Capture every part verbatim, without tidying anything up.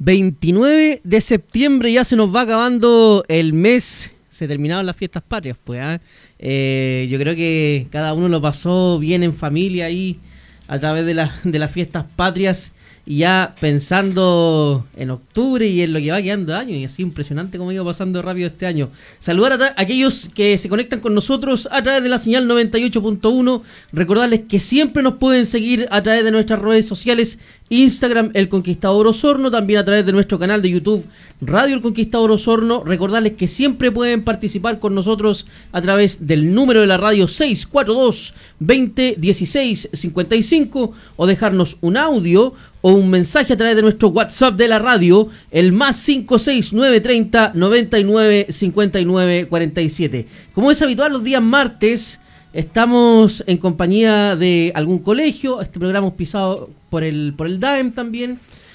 veintinueve de septiembre, ya se nos va acabando el mes, se terminaron las fiestas patrias, pues, ¿eh? Eh, yo creo que cada uno lo pasó bien en familia ahí a través de, la, de las fiestas patrias y ya pensando en octubre y en lo que va quedando de año, y así impresionante como iba pasando rápido este año. Saludar a ta- aquellos que se conectan con nosotros a través de la señal noventa y ocho punto uno, recordarles que siempre nos pueden seguir a través de nuestras redes sociales, Instagram El Conquistador Osorno, también a través de nuestro canal de YouTube Radio El Conquistador Osorno. Recordarles que siempre pueden participar con nosotros a través del número de la radio seis cuatro dos, veinte, dieciséis, cincuenta y cinco o dejarnos un audio o un mensaje a través de nuestro WhatsApp de la radio, el más cinco seis nueve treinta, noventa y nueve, cincuenta y nueve, cuarenta y siete. Como es habitual los días martes, estamos en compañía de algún colegio, este programa auspiciado por el, por el D A E M también.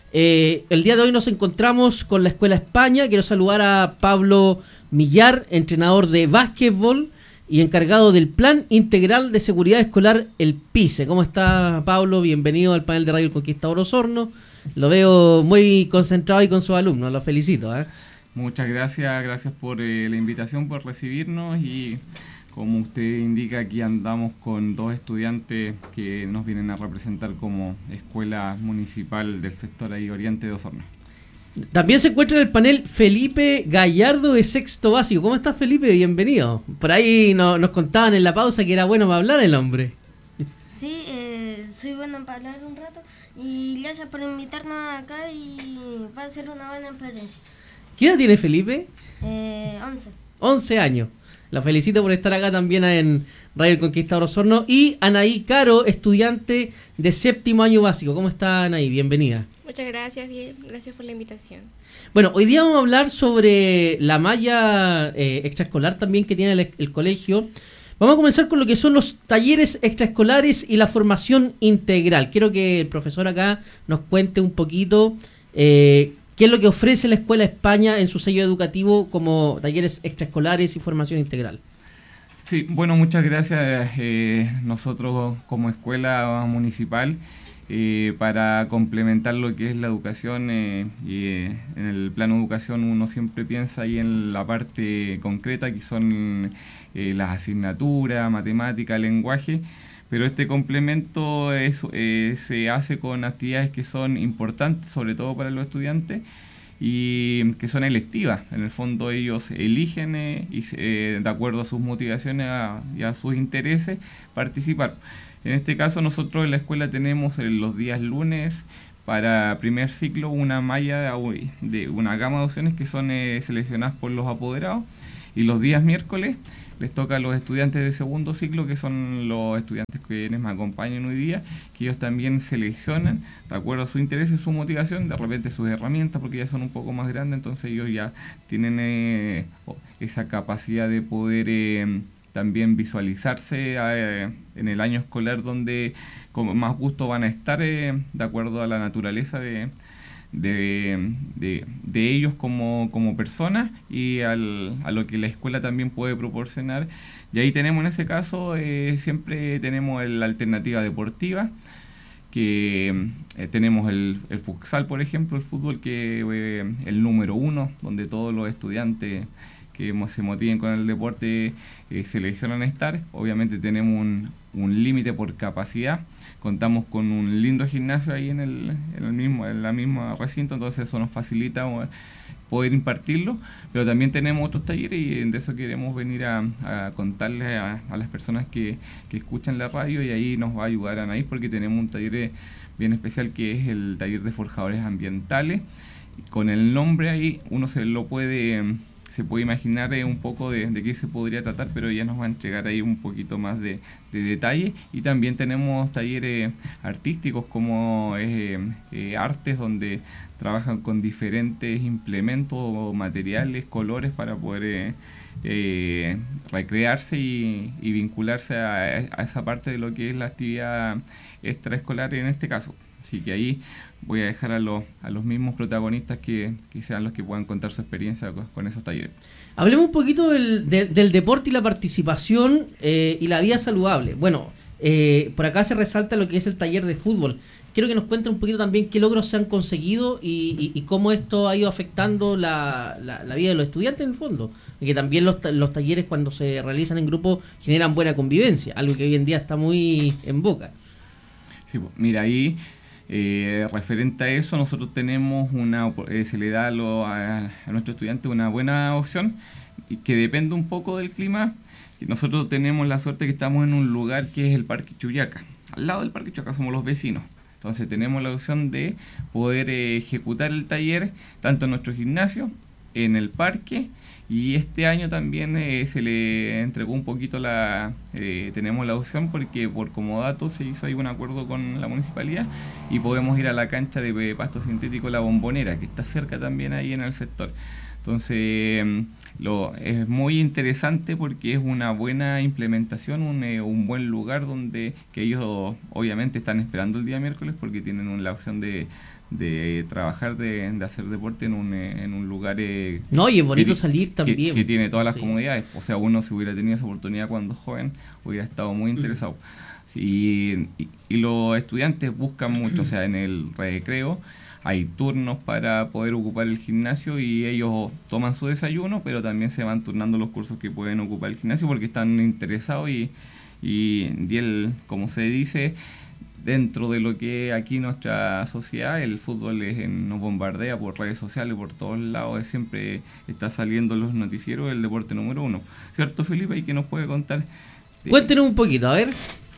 Eh, el día de hoy nos encontramos con la Escuela España. Quiero saludar a Pablo Millar, entrenador de básquetbol y encargado del Plan Integral de Seguridad Escolar, el PICE. ¿Cómo está, Pablo? Bienvenido al panel de Radio El Conquistador Osorno. Lo veo muy concentrado ahí con sus alumnos, los felicito, ¿eh? Muchas gracias, gracias por eh, la invitación, por recibirnos, y como usted indica, aquí andamos con dos estudiantes que nos vienen a representar como Escuela Municipal del sector ahí oriente de Osorno. También se encuentra en el panel Felipe Gallardo de sexto básico. ¿Cómo estás, Felipe? Bienvenido. Por ahí no, nos contaban en la pausa que era bueno para hablar el hombre. Sí, eh, soy bueno para hablar un rato y gracias por invitarnos acá y va a ser una buena experiencia. ¿Qué edad tiene Felipe? Eh, once. once años. La felicito por estar acá también en Radio El Conquistador Osorno. Y Anaí Caro, estudiante de séptimo año básico. ¿Cómo está, Anaí? Bienvenida. Muchas gracias, bien, gracias por la invitación. Bueno, hoy día vamos a hablar sobre la malla eh, extraescolar también que tiene el, el colegio. Vamos a comenzar con lo que son los talleres extraescolares y la formación integral. Quiero que el profesor acá nos cuente un poquito eh, qué es lo que ofrece la Escuela España en su sello educativo como talleres extraescolares y formación integral. Sí, bueno, muchas gracias. Eh, nosotros como escuela municipal, Eh, para complementar lo que es la educación, eh, y, eh, en el plano de educación uno siempre piensa ahí en la parte concreta que son eh, las asignaturas, matemática, lenguaje, pero este complemento es, eh, se hace con actividades que son importantes, sobre todo para los estudiantes, y que son electivas. En el fondo ellos eligen eh, y eh, de acuerdo a sus motivaciones a, y a sus intereses participar. En este caso nosotros en la escuela tenemos en los días lunes para primer ciclo una malla de una gama de opciones que son eh, seleccionadas por los apoderados, y los días miércoles les toca a los estudiantes de segundo ciclo, que son los estudiantes que me acompañan hoy día, que ellos también seleccionan de acuerdo a su interés y su motivación, de repente sus herramientas, porque ya son un poco más grandes, entonces ellos ya tienen eh, esa capacidad de poder eh, también visualizarse eh, en el año escolar donde con más gusto van a estar, eh, de acuerdo a la naturaleza de, de, de, de ellos como, como personas y al, a lo que la escuela también puede proporcionar. Y ahí tenemos en ese caso, eh, siempre tenemos la alternativa deportiva, que eh, tenemos el, el futsal, por ejemplo, el fútbol, que eh, el número uno, donde todos los estudiantes que se motiven con el deporte eh, seleccionan estar. Obviamente tenemos un, un límite por capacidad, contamos con un lindo gimnasio ahí en el, en el mismo en la misma recinto, entonces eso nos facilita poder impartirlo, pero también tenemos otros talleres y de eso queremos venir a, a contarles a, a las personas que, que escuchan la radio, y ahí nos va a ayudar Anaís, porque tenemos un taller bien especial que es el taller de forjadores ambientales. Con el nombre ahí uno se lo puede se puede imaginar eh, un poco de, de qué se podría tratar, pero ya nos va a entregar ahí un poquito más de, de detalle. Y también tenemos talleres artísticos como eh, eh, artes, donde trabajan con diferentes implementos, materiales, colores para poder eh, eh, recrearse y, y vincularse a, a esa parte de lo que es la actividad extraescolar en este caso. Así que ahí voy a dejar a los, a los mismos protagonistas que, que sean los que puedan contar su experiencia con, con esos talleres. Hablemos un poquito del, del, del deporte y la participación eh, y la vida saludable. Bueno, eh, por acá se resalta lo que es el taller de fútbol. ¿Qué quiero que nos cuente un poquito también qué logros se han conseguido y, y, y cómo esto ha ido afectando la, la, la vida de los estudiantes en el fondo. Y que también los, los talleres cuando se realizan en grupo generan buena convivencia, algo que hoy en día está muy en boca. Sí, pues, mira, ahí eh, referente a eso, nosotros tenemos una, eh, se le da a, lo, a, a nuestros estudiantes una buena opción y que depende un poco del clima. Nosotros tenemos la suerte que estamos en un lugar que es el Parque Chuyaca. Al lado del Parque Chuyaca somos los vecinos. Entonces tenemos la opción de poder eh, ejecutar el taller tanto en nuestro gimnasio, en el parque, y este año también eh, se le entregó un poquito la... Eh, tenemos la opción porque por comodato se hizo ahí un acuerdo con la municipalidad y podemos ir a la cancha de pasto sintético La Bombonera, que está cerca también ahí en el sector. Entonces, lo, es muy interesante porque es una buena implementación, un, eh, un buen lugar donde que ellos obviamente están esperando el día miércoles porque tienen un, la opción de, de trabajar, de, de hacer deporte en un, eh, en un lugar... Eh, no, y es bonito que, salir también. Que, que tiene todas las sí. comodidades. O sea, uno si hubiera tenido esa oportunidad cuando joven, hubiera estado muy interesado. Mm. Sí, y, y los estudiantes buscan mucho, o sea, en el recreo hay turnos para poder ocupar el gimnasio y ellos toman su desayuno, pero también se van turnando los cursos que pueden ocupar el gimnasio porque están interesados y, y, y el, como se dice, dentro de lo que aquí nuestra sociedad, el fútbol es, nos bombardea por redes sociales, por todos lados, es, siempre está saliendo en los noticieros el deporte número uno. ¿Cierto, Felipe? ¿Y qué nos puede contar? De... Cuéntenos un poquito, a ver.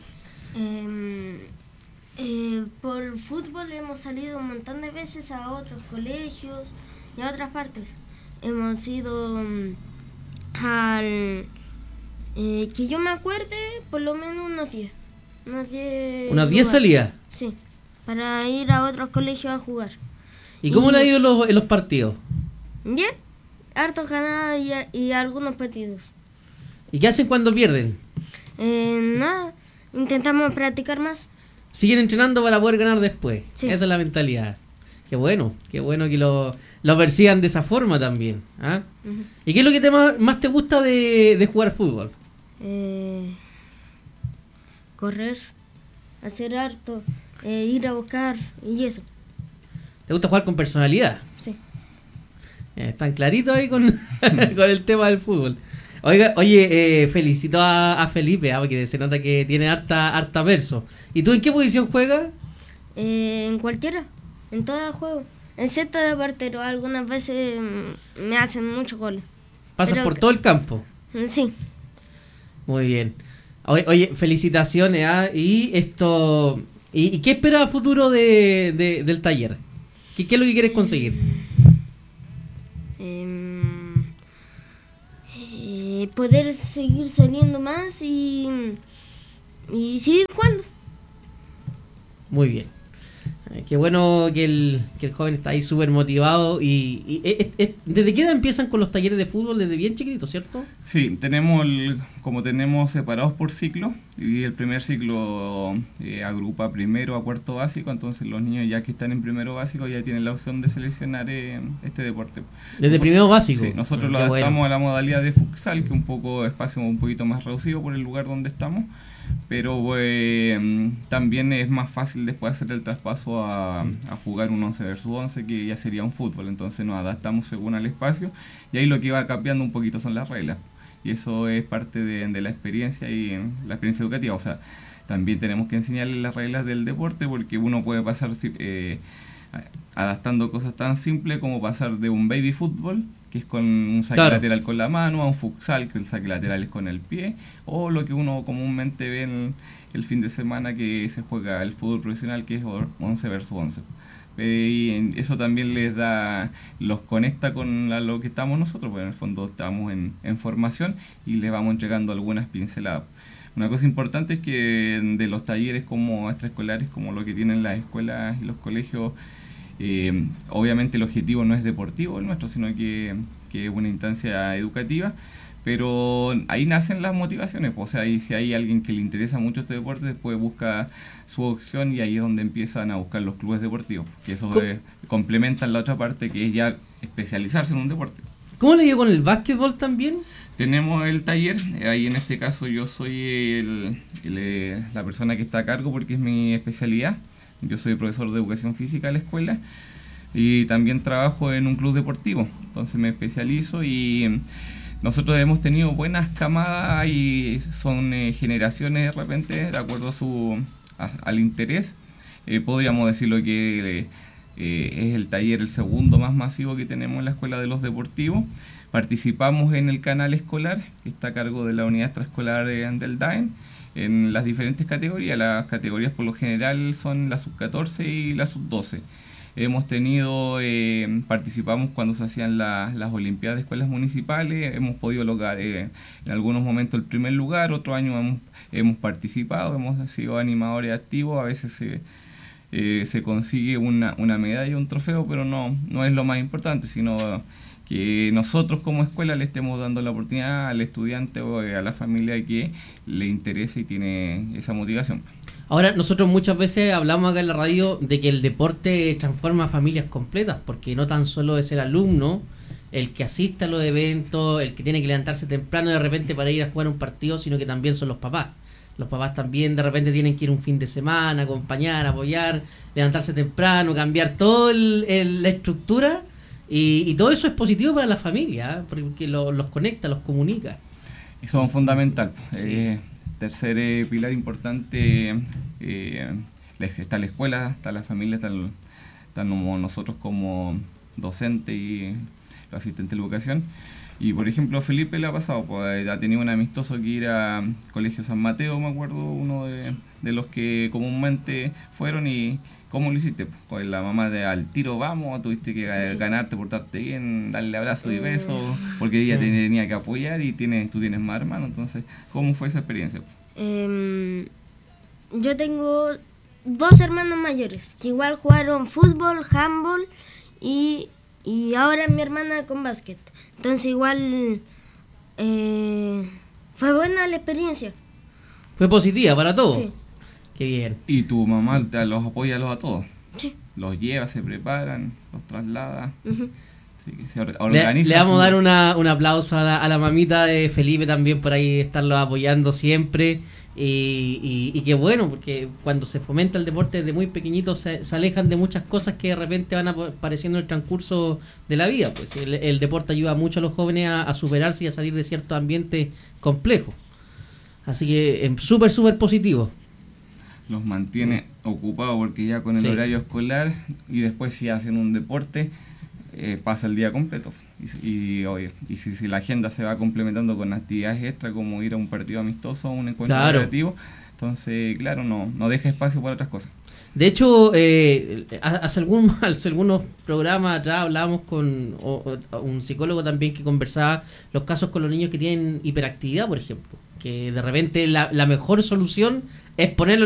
Eh, Eh, por fútbol hemos salido un montón de veces a otros colegios y a otras partes. Hemos ido um, al... Eh, que yo me acuerde, por lo menos unos diez. Unos diez ¿Unas diez salidas? Sí, para ir a otros colegios a jugar. ¿Y cómo y, le ha ido en los, en los partidos? Bien, hartos ganados y, y algunos perdidos. ¿Y qué hacen cuando pierden? Eh, nada, intentamos practicar más. Siguen entrenando para poder ganar después. Sí. Esa es la mentalidad. Qué bueno, qué bueno que lo, lo persigan de esa forma también. ¿Ah? Uh-huh. ¿Y qué es lo que te más, más te gusta de, de jugar fútbol? Eh, correr, hacer harto, eh, ir a buscar y eso. ¿Te gusta jugar con personalidad? Sí. Eh, están claritos ahí con, con el tema del fútbol. Oiga, oye, eh, felicito a, a Felipe, ¿eh? Porque se nota que tiene harta, harta verso. ¿Y tú en qué posición juegas? Eh, en cualquiera, en todo juego. Excepto de portero, algunas veces me hacen muchos goles. ¿Pasas Pero, por todo el campo? Sí. Muy bien. Oye, oye felicitaciones, ¿eh? Y esto, ¿y, y qué esperas a futuro de, de, del taller? ¿Qué, ¿Qué es lo que quieres conseguir? Eh, eh, poder seguir saliendo más y, y seguir jugando. Muy bien. Qué bueno que el, que el joven está ahí súper motivado. Y, y es, es, ¿desde qué edad empiezan con los talleres de fútbol? Desde bien chiquitito, ¿cierto? Sí, tenemos el, como tenemos separados por ciclo, y el primer ciclo eh, agrupa primero a cuarto básico, entonces los niños ya que están en primero básico ya tienen la opción de seleccionar eh, este deporte. ¿Desde nosotros, primero básico? Sí, nosotros bueno, lo adaptamos bueno. a la modalidad de futsal, que un poco espacio un poquito más reducido por el lugar donde estamos, pero eh, también es más fácil después hacer el traspaso a, a jugar un once versus once, que ya sería un fútbol, entonces nos adaptamos según al espacio y ahí lo que va cambiando un poquito son las reglas y eso es parte de, de la experiencia y la experiencia educativa, o sea, también tenemos que enseñarles las reglas del deporte porque uno puede pasar eh, adaptando cosas tan simples como pasar de un baby fútbol, que es con un saque claro. lateral con la mano, a un futsal, que el saque lateral es con el pie, o lo que uno comúnmente ve en el fin de semana que se juega el fútbol profesional, que es once versus once. Eh, y eso también les da, los conecta con la, lo que estamos nosotros, porque en el fondo estamos en, en formación y les vamos entregando algunas pinceladas. Una cosa importante es que de los talleres como extraescolares, como lo que tienen las escuelas y los colegios, Eh, obviamente el objetivo no es deportivo el nuestro, sino que, que es una instancia educativa, pero ahí nacen las motivaciones, o sea, ahí, si hay alguien que le interesa mucho este deporte, después busca su opción y ahí es donde empiezan a buscar los clubes deportivos, que eso eh, complementan la otra parte que es ya especializarse en un deporte. ¿Cómo le dio con el básquetbol también? Tenemos el taller, ahí en este caso yo soy el, el, la persona que está a cargo porque es mi especialidad. Yo soy profesor de educación física de la escuela y también trabajo en un club deportivo, entonces me especializo y nosotros hemos tenido buenas camadas y son eh, generaciones de repente de acuerdo a su, a, al interés. Eh, podríamos decirlo que eh, es el taller el segundo más masivo que tenemos en la Escuela de los Deportivos. Participamos en el canal escolar, que está a cargo de la unidad extraescolar del D A E N, en las diferentes categorías. Las categorías por lo general son la sub catorce y la sub doce. Hemos tenido, eh, participamos cuando se hacían la, las Olimpiadas de Escuelas Municipales, hemos podido lograr eh, en algunos momentos el primer lugar, otro año hemos, hemos participado, hemos sido animadores activos, a veces se, eh, se consigue una, una medalla, un trofeo, pero no, no es lo más importante, sino que nosotros como escuela le estemos dando la oportunidad al estudiante o a la familia que le interese y tiene esa motivación. Ahora, nosotros muchas veces hablamos acá en la radio de que el deporte transforma familias completas, porque no tan solo es el alumno el que asiste a los eventos, el que tiene que levantarse temprano de repente para ir a jugar un partido, sino que también son los papás. Los papás también de repente tienen que ir un fin de semana, acompañar, apoyar, levantarse temprano, cambiar toda la estructura, y, y todo eso es positivo para la familia, ¿eh? Porque lo, los conecta, los comunica. Y son fundamental. Sí. Eh, tercer eh, pilar importante, eh, está la escuela, está la familia, están, están nosotros como docentes y los asistentes de educación. Y por ejemplo, Felipe le ha pasado, pues, ha tenido un amistoso que ir a Colegio San Mateo, me acuerdo, uno de, sí. de los que comúnmente fueron. Y ¿cómo lo hiciste? Pues la mamá de al tiro vamos, tuviste que sí. ganarte, portarte bien, darle abrazo y besos, porque ella te tenía que apoyar y tienes, tú tienes más hermanos. Entonces, ¿cómo fue esa experiencia? Eh, yo tengo dos hermanos mayores que igual jugaron fútbol, handball y, y ahora mi hermana con básquet. Entonces igual eh, fue buena la experiencia. Fue positiva para todos. Sí. Qué bien. ¿Y tu mamá te los apoya a todos? Sí. Los lleva, se preparan, los traslada. Uh-huh. Así que se organiza. Le, le vamos su... a dar una, un aplauso a la, a la mamita de Felipe también por ahí estarlo apoyando siempre. Y, y, y qué bueno, porque cuando se fomenta el deporte desde muy pequeñitos se, se alejan de muchas cosas que de repente van apareciendo en el transcurso de la vida. Pues el, el deporte ayuda mucho a los jóvenes a, a superarse y a salir de ciertos ambientes complejos. Así que es súper, súper positivo. Los mantiene ocupados porque ya con el sí. horario escolar, y después si hacen un deporte eh, pasa el día completo. Y, y, oye, y si, si la agenda se va complementando con actividades extra como ir a un partido amistoso o un encuentro claro. recreativo, entonces claro, no, no deja espacio para otras cosas. De hecho, eh, hace, algún, hace algunos programas atrás hablábamos con o, o, un psicólogo también que conversaba los casos con los niños que tienen hiperactividad, por ejemplo, que de repente la, la mejor solución es ponerlo